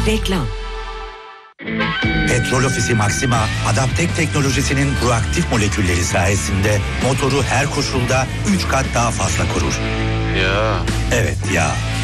Reklam. Petrol Ofisi Maxima, Adaptek teknolojisinin proaktif molekülleri sayesinde motoru her koşulda 3 kat daha fazla korur. Ya. Evet ya.